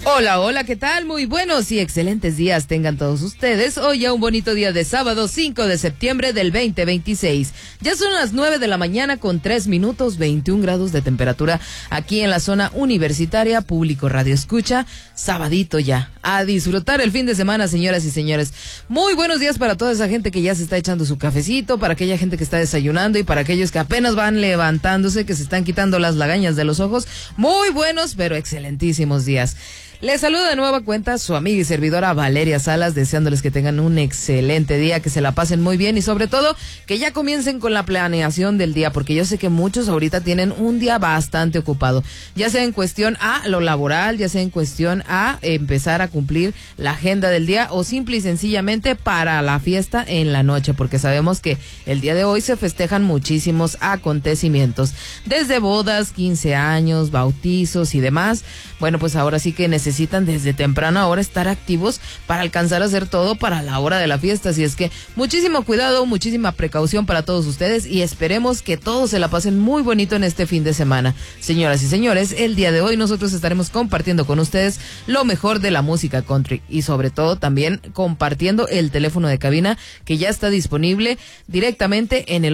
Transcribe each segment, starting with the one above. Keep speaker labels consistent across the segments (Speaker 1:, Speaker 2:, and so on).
Speaker 1: Hola, hola, ¿qué tal? Muy buenos y excelentes días tengan todos ustedes. Hoy ya un bonito día de sábado 5 de septiembre del 2026. Ya son las 9 de la mañana con 3 minutos, 21 grados de temperatura aquí en la zona universitaria. Público Radio Escucha, sabadito ya. A disfrutar el fin de semana, señoras y señores. Muy buenos días para toda esa gente que ya se está echando su cafecito, para aquella gente que está desayunando y para aquellos que apenas van levantándose, que se están quitando las lagañas de los ojos. Muy buenos, pero excelentísimos días. Les saluda de nueva cuenta su amiga y servidora Valeria Salas, deseándoles que tengan un excelente día, que se la pasen muy bien y sobre todo que ya comiencen con la planeación del día, porque yo sé que muchos ahorita tienen un día bastante ocupado, ya sea en cuestión a lo laboral, ya sea en cuestión a empezar a cumplir la agenda del día o simple y sencillamente para la fiesta en la noche, porque sabemos que el día de hoy se festejan muchísimos acontecimientos, desde bodas, 15 años, bautizos y demás. Bueno, pues ahora sí que necesitan desde temprano ahora estar activos para alcanzar a hacer todo para la hora de la fiesta. Así es que muchísimo cuidado, muchísima precaución para todos ustedes y esperemos que todos se la pasen muy bonito en este fin de semana. Señoras y señores, el día de hoy nosotros estaremos compartiendo con ustedes lo mejor de la música country y sobre todo también compartiendo el teléfono de cabina que ya está disponible directamente en el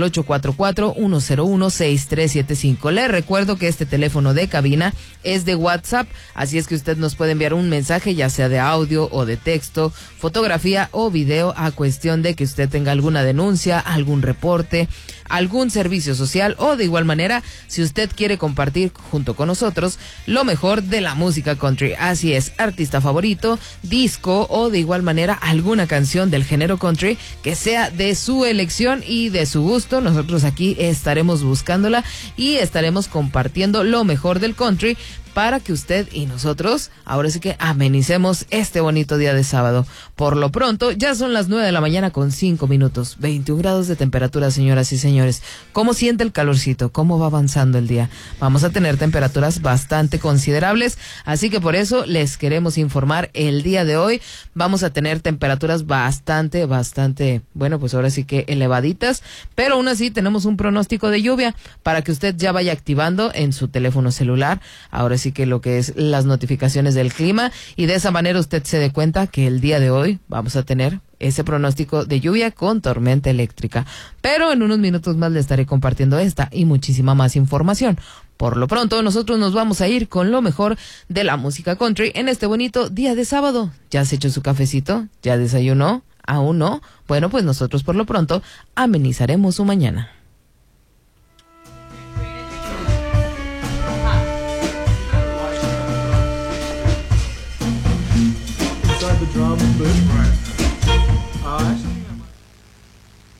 Speaker 1: 844-101-6375. Les recuerdo que este teléfono de cabina es de WhatsApp. Así es que usted nos puede enviar un mensaje, ya sea de audio o de texto, fotografía o video, a cuestión de que usted tenga alguna denuncia, algún reporte, algún servicio social o de igual manera, si usted quiere compartir junto con nosotros lo mejor de la música country. Así es, artista favorito, disco o de igual manera alguna canción del género country que sea de su elección y de su gusto. Nosotros aquí estaremos buscándola y estaremos compartiendo lo mejor del country para que usted y nosotros ahora sí que amenicemos este bonito día de sábado. Por lo pronto, ya son las 9 de la mañana con 5 minutos, 21 grados de temperatura, señoras y señores. ¿Cómo siente el calorcito? ¿Cómo va avanzando el día? Vamos a tener temperaturas bastante considerables, así que por eso les queremos informar el día de hoy. Vamos a tener temperaturas bastante, bueno, pues ahora sí que elevaditas, pero aún así tenemos un pronóstico de lluvia para que usted ya vaya activando en su teléfono celular. Ahora sí que lo que es las notificaciones del clima y de esa manera usted se dé cuenta que el día de hoy vamos a tener ese pronóstico de lluvia con tormenta eléctrica. Pero en unos minutos más le estaré compartiendo esta y muchísima más información. Por lo pronto nosotros nos vamos a ir con lo mejor de la música country en este bonito día de sábado. ¿Ya se echó su cafecito? ¿Ya desayunó? ¿Aún no? Bueno, pues nosotros por lo pronto amenizaremos su mañana.
Speaker 2: The drum,